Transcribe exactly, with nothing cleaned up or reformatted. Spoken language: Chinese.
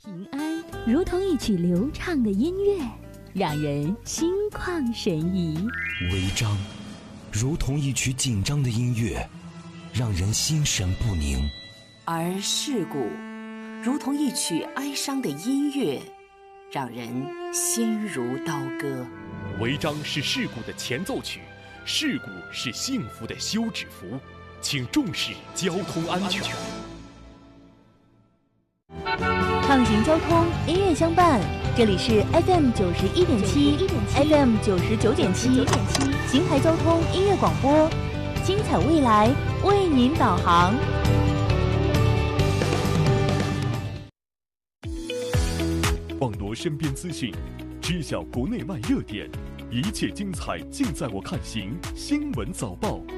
平安如同一曲流畅的音乐，让人心旷神怡； 违章如同一曲紧张的音乐，让人心神不宁； 而事故如同一曲哀伤的音乐，让人心如刀割。 违章是事故的前奏曲，事故是幸福的休止符，请重视交通安全。 畅行交通，音乐相伴。这里是 F M 九十一点七 ，F M 九十九点七，邢台交通音乐广播，精彩未来为您导航。 网罗身边资讯，知晓国内外热点，一切精彩尽在我看行新闻早报。